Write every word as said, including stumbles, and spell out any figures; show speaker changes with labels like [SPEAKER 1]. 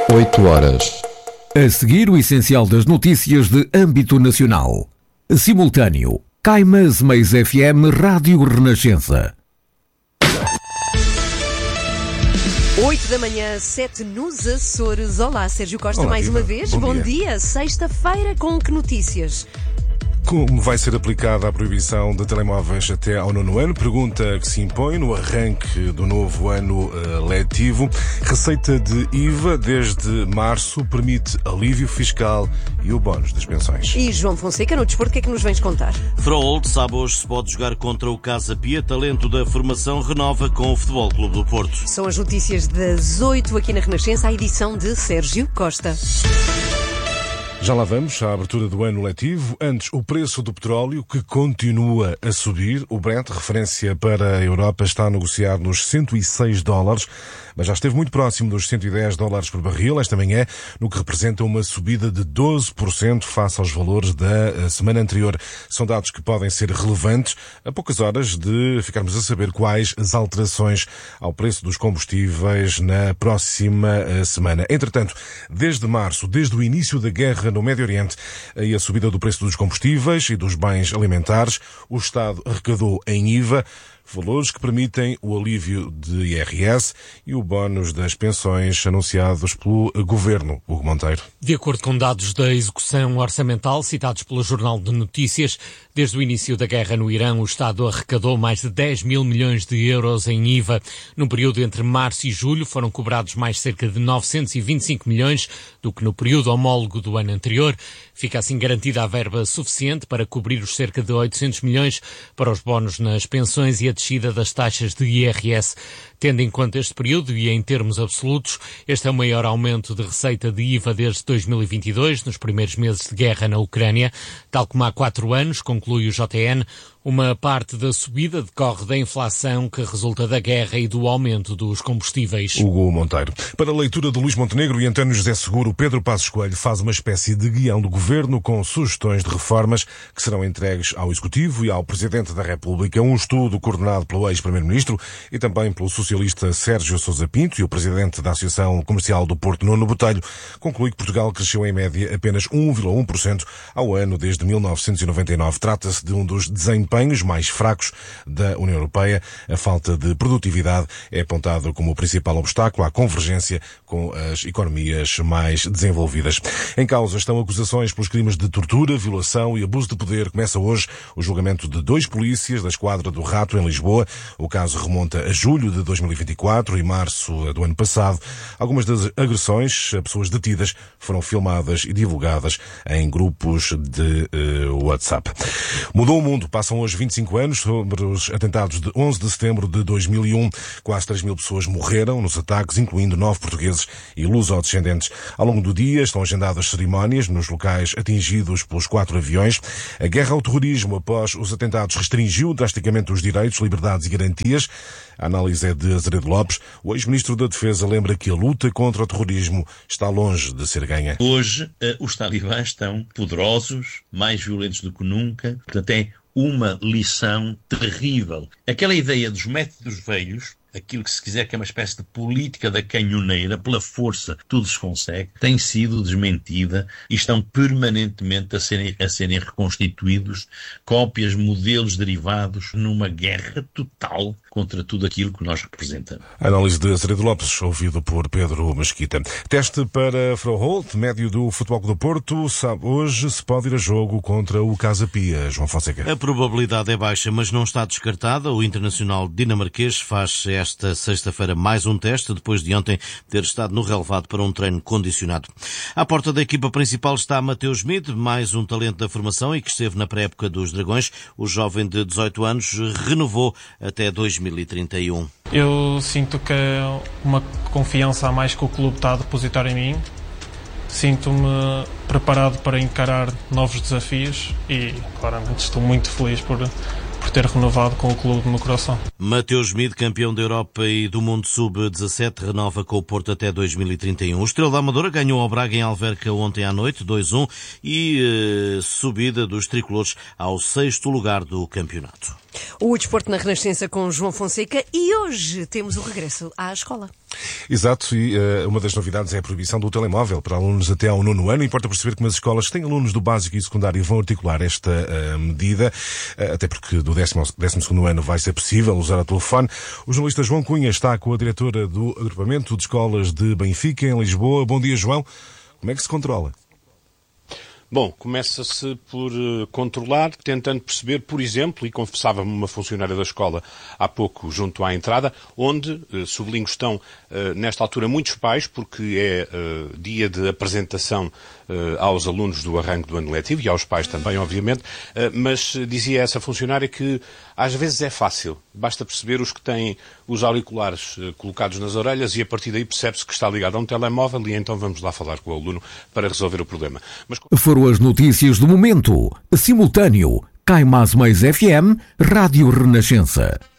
[SPEAKER 1] oito horas.
[SPEAKER 2] A seguir, o essencial das notícias de âmbito nacional. Simultâneo. Caimas Mais F M Rádio Renascença.
[SPEAKER 3] oito da manhã, sete nos Açores. Olá, Sérgio Costa,
[SPEAKER 4] Olá,
[SPEAKER 3] mais
[SPEAKER 4] viva.
[SPEAKER 3] uma vez.
[SPEAKER 4] Bom
[SPEAKER 3] Bom,
[SPEAKER 4] dia.
[SPEAKER 3] dia. Sexta-feira, com que notícias?
[SPEAKER 4] Como vai ser aplicada a proibição de telemóveis até ao nono ano? Pergunta que se impõe no arranque do novo ano uh, letivo. Receita de I V A desde março permite alívio fiscal e o bónus das pensões.
[SPEAKER 3] E João Fonseca, no desporto, o que é que nos vens contar?
[SPEAKER 5] Frolde sabe hoje se pode jogar contra o Casa Pia. Talento da formação renova com o Futebol Clube do Porto.
[SPEAKER 3] São as notícias das oito aqui na Renascença, a edição de Sérgio Costa.
[SPEAKER 4] Já lá vamos à abertura do ano letivo. Antes, o preço do petróleo, que continua a subir. O Brent, referência para a Europa, está a negociar nos cento e seis dólares, mas já esteve muito próximo dos cento e dez dólares por barril esta manhã, no que representa uma subida de doze por cento face aos valores da semana anterior. São dados que podem ser relevantes a poucas horas de ficarmos a saber quais as alterações ao preço dos combustíveis na próxima semana. Entretanto, desde março, desde o início da guerra no Médio Oriente e a subida do preço dos combustíveis e dos bens alimentares, o Estado arrecadou em I V A valores que permitem o alívio de I R S e o bónus das pensões anunciados pelo Governo. Hugo Monteiro.
[SPEAKER 6] De acordo com dados da execução orçamental citados pelo Jornal de Notícias, desde o início da guerra no Irão, o Estado arrecadou mais de dez mil milhões de euros em I V A. No período entre março e julho foram cobrados mais cerca de novecentos e vinte e cinco milhões do que no período homólogo do ano anterior. Fica assim garantida a verba suficiente para cobrir os cerca de oitocentos milhões para os bónus nas pensões e a descida das taxas de I R S. Tendo em conta este período e em termos absolutos, este é o maior aumento de receita de I V A desde dois mil e vinte e dois, nos primeiros meses de guerra na Ucrânia. Tal como há quatro anos, conclui o J N, uma parte da subida decorre da inflação que resulta da guerra e do aumento dos combustíveis.
[SPEAKER 4] Hugo Monteiro. Para a leitura de Luís Montenegro e António José Seguro, Pedro Passos Coelho faz uma espécie de guião do Governo com sugestões de reformas que serão entregues ao Executivo e ao Presidente da República. Um estudo coordenado pelo ex-Primeiro-Ministro e também pelo socialista Sérgio Sousa Pinto e o Presidente da Associação Comercial do Porto, Nuno Botelho, conclui que Portugal cresceu em média apenas um vírgula um por cento ao ano desde mil novecentos e noventa e nove. Trata-se de um dos desempenhos mais fracos da União Europeia. A falta de produtividade é apontado como o principal obstáculo à convergência com as economias mais desenvolvidas. Em causa estão acusações pelos crimes de tortura, violação e abuso de poder. Começa hoje o julgamento de dois polícias da Esquadra do Rato em Lisboa. O caso remonta a julho de dois mil e vinte e quatro e março do ano passado. Algumas das agressões a pessoas detidas foram filmadas e divulgadas em grupos de uh, WhatsApp. Mudou o mundo. Passam hoje vinte e cinco anos sobre os atentados de onze de setembro de dois mil e um. Quase três mil pessoas morreram nos ataques, incluindo nove portugueses e luso-descendentes. Ao longo do dia estão agendadas cerimónias nos locais atingidos pelos quatro aviões. A guerra ao terrorismo após os atentados restringiu drasticamente os direitos, liberdades e garantias. A análise é de Azeredo Lopes. O ex-ministro da Defesa lembra que a luta contra o terrorismo está longe de ser ganha.
[SPEAKER 7] Hoje, os talibãs estão poderosos, mais violentos do que nunca. Portanto, é uma lição terrível. Aquela ideia dos métodos velhos, aquilo que se quiser que é uma espécie de política da canhoneira, pela força tudo se consegue, tem sido desmentida e estão permanentemente a serem, a serem reconstituídos cópias, modelos derivados numa guerra total contra tudo aquilo que nós representamos.
[SPEAKER 4] A análise de Azeredo Lopes, ouvido por Pedro Mesquita. Teste para Frolde, médio do Futebol Clube do Porto, sabe hoje se pode ir a jogo contra o Casa Pia. João Fonseca.
[SPEAKER 5] A probabilidade é baixa, mas não está descartada. O internacional dinamarquês faz esta sexta-feira mais um teste, depois de ontem ter estado no relevado para um treino condicionado. À porta da equipa principal está Mateus Schmid, mais um talento da formação e que esteve na pré-época dos Dragões. O jovem de dezoito anos renovou até dois mil e trinta e um.
[SPEAKER 8] Eu sinto que é uma confiança a mais que o clube está a depositar em mim. Sinto-me preparado para encarar novos desafios e, claramente, estou muito feliz por, por ter renovado com o clube do meu coração.
[SPEAKER 5] Mateus Schmid, campeão da Europa e do Mundo sub dezassete, renova com o Porto até dois mil e trinta e um. O Estrela da Amadora ganhou ao Braga em Alverca ontem à noite, dois a um, e eh, subida dos tricolores ao sexto lugar do campeonato.
[SPEAKER 3] O desporto na Renascença com João Fonseca e hoje temos o regresso à escola.
[SPEAKER 4] Exato, e uh, uma das novidades é a proibição do telemóvel para alunos até ao nono ano. Importa perceber que umas escolas que têm alunos do básico e secundário vão articular esta uh, medida, uh, até porque do décimo ao décimo segundo ano vai ser possível usar o telefone. O jornalista João Cunha está com a diretora do Agrupamento de Escolas de Benfica, em Lisboa. Bom dia, João. Como é que se controla?
[SPEAKER 1] Bom, começa-se por uh, controlar, tentando perceber, por exemplo, e confessava-me uma funcionária da escola há pouco junto à entrada, onde, uh, sublinho, estão uh, nesta altura muitos pais, porque é uh, dia de apresentação uh, aos alunos do arranque do ano letivo e aos pais também, obviamente, uh, mas uh, dizia essa funcionária que às vezes é fácil, basta perceber os que têm os auriculares uh, colocados nas orelhas e a partir daí percebe-se que está ligado a um telemóvel e então vamos lá falar com o aluno para resolver o problema. Mas...
[SPEAKER 2] Foram as notícias do momento. Simultâneo. Caimás Mais F M, Rádio Renascença.